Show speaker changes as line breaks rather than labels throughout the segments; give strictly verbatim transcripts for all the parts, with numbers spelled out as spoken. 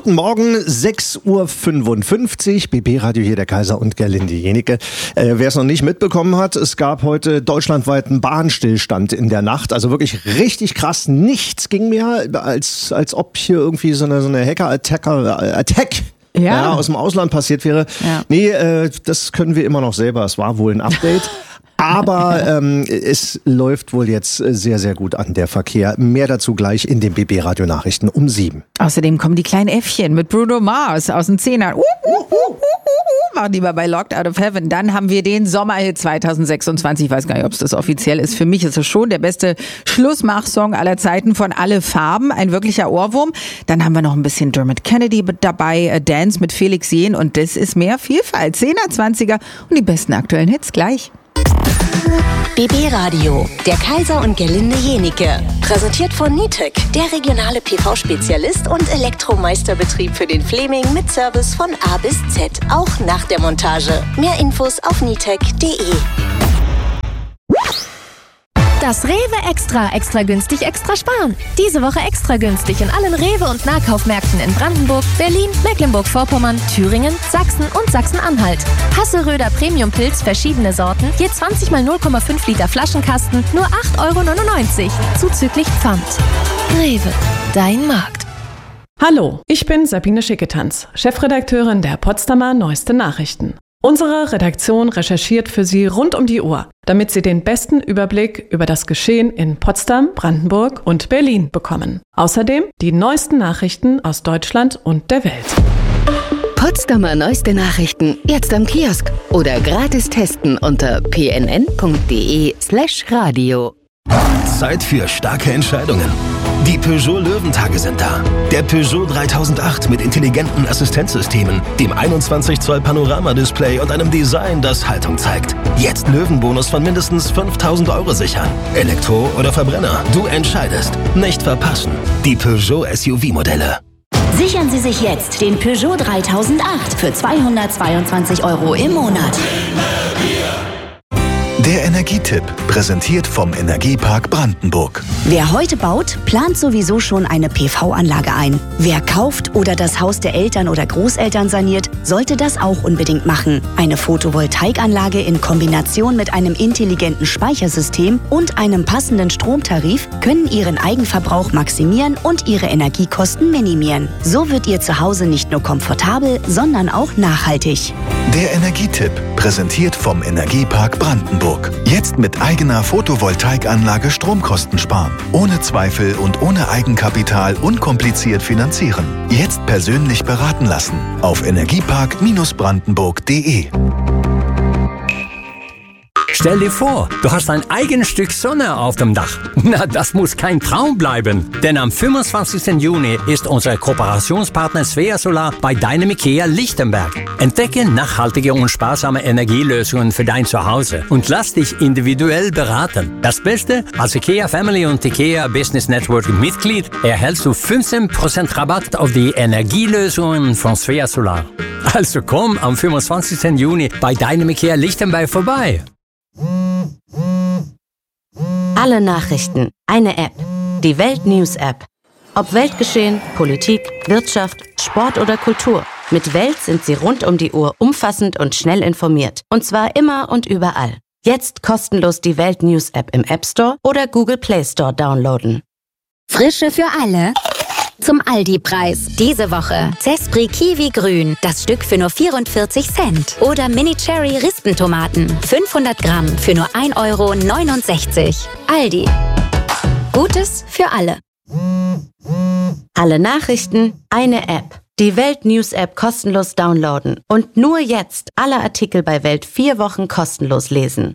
Guten Morgen, sechs Uhr fünfundfünfzig, B B-Radio hier, der Kaiser und Gerlinde Jenike. Äh, Wer es noch nicht mitbekommen hat, es gab heute deutschlandweiten Bahnstillstand in der Nacht. Also wirklich richtig krass. Nichts ging mehr, als, als ob hier irgendwie so eine, so eine Hacker-Attacker-Attack ja. Ja, aus dem Ausland passiert wäre. Ja. Nee, äh, das können wir immer noch selber. Es war wohl ein Update. Aber ähm, es läuft wohl jetzt sehr, sehr gut an, der Verkehr. Mehr dazu gleich in den B B-Radio-Nachrichten um sieben.
Außerdem kommen die kleinen Äffchen mit Bruno Mars aus den Zehnern. Uh, uh, uh, uh, uh, machen die mal bei Locked Out of Heaven. Dann haben wir den Sommerhit zwanzig sechsundzwanzig. Ich weiß gar nicht, ob es das offiziell ist. Für mich ist es schon der beste Schlussmachsong aller Zeiten von Alle Farben. Ein wirklicher Ohrwurm. Dann haben wir noch ein bisschen Dermot Kennedy dabei. Dance mit Felix Jähn. Und das ist mehr Vielfalt. Zehner, Zwanziger und die besten aktuellen Hits gleich.
B B-Radio, der Kaiser und Gerlinde Jenike. Präsentiert von Nitec, der regionale P V-Spezialist und Elektromeisterbetrieb für den Fleming mit Service von A bis Z, auch nach der Montage. Mehr Infos auf nitec punkt de.
Das Rewe Extra, extra günstig, extra sparen. Diese Woche extra günstig in allen Rewe- und Nahkaufmärkten in Brandenburg, Berlin, Mecklenburg-Vorpommern, Thüringen, Sachsen und Sachsen-Anhalt. Hasseröder Premium-Pilz, verschiedene Sorten, je zwanzig mal null Komma fünf Liter Flaschenkasten, nur acht Euro neunundneunzig, zuzüglich Pfand. Rewe, dein Markt.
Hallo, ich bin Sabine Schicketanz, Chefredakteurin der Potsdamer Neueste Nachrichten. Unsere Redaktion recherchiert für Sie rund um die Uhr, damit Sie den besten Überblick über das Geschehen in Potsdam, Brandenburg und Berlin bekommen. Außerdem die neuesten Nachrichten aus Deutschland und der Welt.
Potsdamer Neueste Nachrichten jetzt am Kiosk oder gratis testen unter p n n punkt de slash radio.
Zeit für starke Entscheidungen. Die Peugeot Löwentage sind da. Der Peugeot dreitausendacht mit intelligenten Assistenzsystemen, dem einundzwanzig Zoll Panoramadisplay und einem Design, das Haltung zeigt. Jetzt Löwenbonus von mindestens fünftausend Euro sichern. Elektro oder Verbrenner, du entscheidest. Nicht verpassen. Die Peugeot S U V-Modelle.
Sichern Sie sich jetzt den Peugeot dreitausendacht für zweihundertzweiundzwanzig Euro im Monat.
Der Energietipp, präsentiert vom Energiepark Brandenburg.
Wer heute baut, plant sowieso schon eine P V-Anlage ein. Wer kauft oder das Haus der Eltern oder Großeltern saniert, sollte das auch unbedingt machen. Eine Photovoltaikanlage in Kombination mit einem intelligenten Speichersystem und einem passenden Stromtarif können Ihren Eigenverbrauch maximieren und Ihre Energiekosten minimieren. So wird Ihr Zuhause nicht nur komfortabel, sondern auch nachhaltig.
Der Energietipp, präsentiert vom Energiepark Brandenburg. Jetzt mit eigener Photovoltaikanlage Stromkosten sparen. Ohne Zweifel und ohne Eigenkapital unkompliziert finanzieren. Jetzt persönlich beraten lassen. Auf energiepark brandenburg punkt de.
Stell dir vor, du hast ein eigenes Stück Sonne auf dem Dach. Na, das muss kein Traum bleiben. Denn am fünfundzwanzigsten Juni ist unser Kooperationspartner Svea Solar bei deinem IKEA Lichtenberg. Entdecke nachhaltige und sparsame Energielösungen für dein Zuhause und lass dich individuell beraten. Das Beste, als IKEA Family und IKEA Business Network Mitglied erhältst du fünfzehn Prozent Rabatt auf die Energielösungen von Svea Solar. Also komm am fünfundzwanzigsten Juni bei deinem IKEA Lichtenberg vorbei.
Alle Nachrichten, eine App. Die Welt News App. Ob Weltgeschehen, Politik, Wirtschaft, Sport oder Kultur. Mit Welt sind Sie rund um die Uhr umfassend und schnell informiert. Und zwar immer und überall. Jetzt kostenlos die Welt News App im App Store oder Google Play Store downloaden.
Frische für alle. Zum Aldi-Preis. Diese Woche Zespri Kiwi Grün, das Stück für nur vierundvierzig Cent. Oder Mini Cherry Rispentomaten, fünfhundert Gramm für nur ein Euro neunundsechzig. Aldi. Gutes für alle.
Alle Nachrichten, eine App. Die Welt News App kostenlos downloaden. Und nur jetzt alle Artikel bei Welt vier Wochen kostenlos lesen.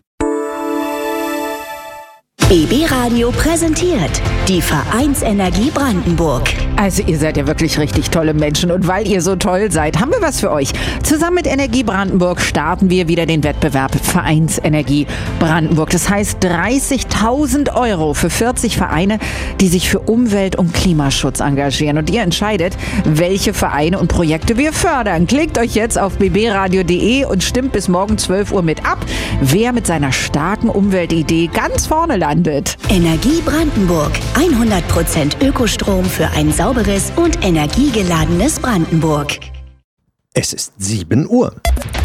B B-Radio präsentiert die Vereinsenergie Brandenburg.
Also ihr seid ja wirklich richtig tolle Menschen und weil ihr so toll seid, haben wir was für euch. Zusammen mit Energie Brandenburg starten wir wieder den Wettbewerb Vereinsenergie Brandenburg. Das heißt dreißigtausend Euro für vierzig Vereine, die sich für Umwelt- und Klimaschutz engagieren. Und ihr entscheidet, welche Vereine und Projekte wir fördern. Klickt euch jetzt auf b b radio punkt de und stimmt bis morgen zwölf Uhr mit ab, wer mit seiner starken Umweltidee ganz vorne landet. gelandet.
Energie Brandenburg. hundert Prozent Ökostrom für ein sauberes und energiegeladenes Brandenburg.
Es ist sieben Uhr.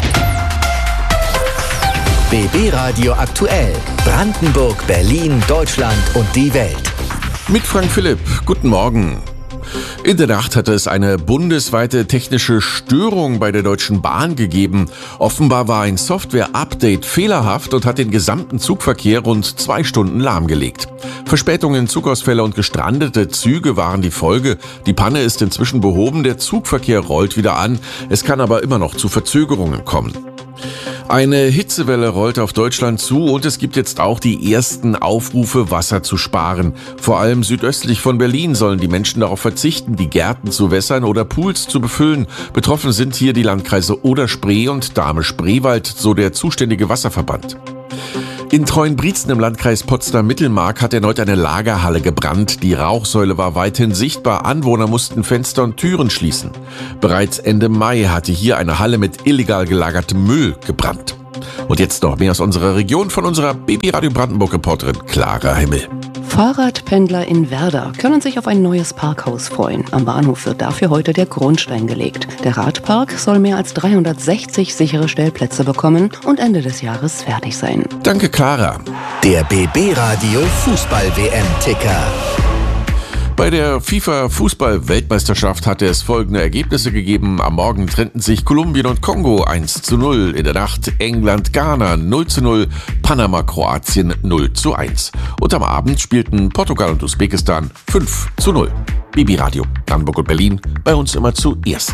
B B Radio aktuell. Brandenburg, Berlin, Deutschland und die Welt.
Mit Frank Philipp. Guten Morgen. In der Nacht hatte es eine bundesweite technische Störung bei der Deutschen Bahn gegeben. Offenbar war ein Software-Update fehlerhaft und hat den gesamten Zugverkehr rund zwei Stunden lahmgelegt. Verspätungen, Zugausfälle und gestrandete Züge waren die Folge. Die Panne ist inzwischen behoben, der Zugverkehr rollt wieder an. Es kann aber immer noch zu Verzögerungen kommen. Eine Hitzewelle rollt auf Deutschland zu und es gibt jetzt auch die ersten Aufrufe, Wasser zu sparen. Vor allem südöstlich von Berlin sollen die Menschen darauf verzichten, die Gärten zu wässern oder Pools zu befüllen. Betroffen sind hier die Landkreise Oder-Spree und Dahme-Spreewald, so der zuständige Wasserverband. In Treuenbrietzen im Landkreis Potsdam-Mittelmark hat erneut eine Lagerhalle gebrannt. Die Rauchsäule war weithin sichtbar. Anwohner mussten Fenster und Türen schließen. Bereits Ende Mai hatte hier eine Halle mit illegal gelagertem Müll gebrannt. Und jetzt noch mehr aus unserer Region von unserer B B Radio Brandenburg-Reporterin Clara Himmel.
Fahrradpendler in Werder können sich auf ein neues Parkhaus freuen. Am Bahnhof wird dafür heute der Grundstein gelegt. Der Radpark soll mehr als dreihundertsechzig sichere Stellplätze bekommen und Ende des Jahres fertig sein.
Danke, Clara.
Der B B Radio Fußball-W M-Ticker.
Bei der FIFA-Fußball-Weltmeisterschaft hatte es folgende Ergebnisse gegeben. Am Morgen trennten sich Kolumbien und Kongo eins zu null. In der Nacht England-Ghana null zu null, Panama-Kroatien null zu eins. Und am Abend spielten Portugal und Usbekistan fünf zu null. B B Radio, Brandenburg und Berlin, bei uns immer zuerst.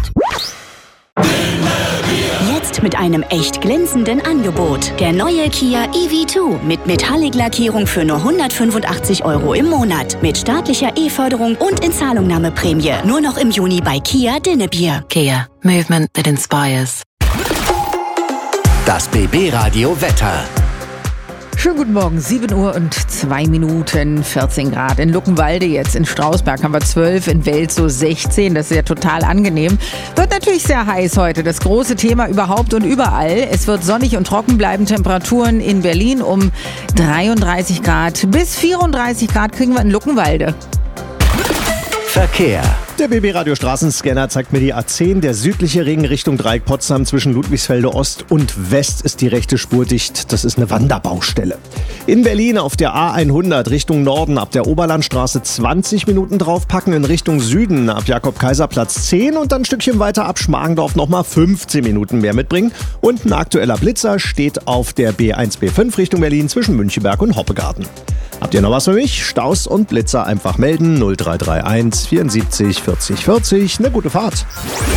Jetzt mit einem echt glänzenden Angebot. Der neue Kia E V zwei mit Metallic-Lackierung für nur hundertfünfundachtzig Euro im Monat. Mit staatlicher E-Förderung und Inzahlungnahmeprämie. Nur noch im Juni bei Kia Dinnebier.
Kia, movement that inspires.
Das B B Radio Wetter.
Schönen guten Morgen, sieben Uhr und zwei Minuten, vierzehn Grad. In Luckenwalde jetzt, in Strausberg haben wir zwölf, in Wels so sechzehn, das ist ja total angenehm. Wird natürlich sehr heiß heute, das große Thema überhaupt und überall. Es wird sonnig und trocken bleiben, Temperaturen in Berlin um dreiunddreißig Grad bis vierunddreißig Grad kriegen wir in Luckenwalde.
Verkehr.
Der B B Radio Straßenscanner zeigt mir die A zehn. Der südliche Ring Richtung Dreieck Potsdam zwischen Ludwigsfelde Ost und West ist die rechte Spur dicht. Das ist eine Wanderbaustelle. In Berlin auf der A hundert Richtung Norden ab der Oberlandstraße zwanzig Minuten draufpacken. In Richtung Süden ab Jakob-Kaiser-Platz zehn und dann ein Stückchen weiter ab Schmargendorf nochmal fünfzehn Minuten mehr mitbringen. Und ein aktueller Blitzer steht auf der B eins B fünf Richtung Berlin zwischen Müncheberg und Hoppegarten. Habt ihr noch was für mich? Staus und Blitzer einfach melden. null drei drei eins vierundsiebzig vierzig vierzig. Eine gute Fahrt.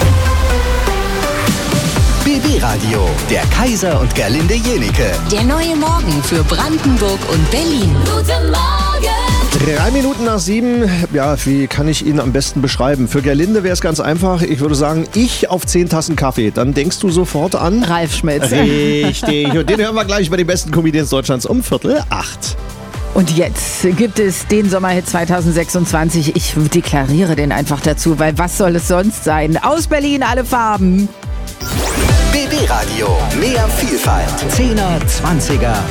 B B Radio, der Kaiser und Gerlinde Jenike.
Der neue Morgen für Brandenburg und Berlin.
Guten Morgen!
Drei Minuten nach sieben. Ja, wie kann ich Ihnen am besten beschreiben? Für Gerlinde wäre es ganz einfach. Ich würde sagen, ich auf zehn Tassen Kaffee. Dann denkst du sofort an
Ralf Schmitz.
Richtig. Und den hören wir gleich bei den besten Comedians Deutschlands um Viertel acht.
Und jetzt gibt es den Sommerhit zwanzig sechsundzwanzig. Ich deklariere den einfach dazu, weil was soll es sonst sein? Aus Berlin alle Farben.
B B Radio, mehr Vielfalt. Zehner, Zwanziger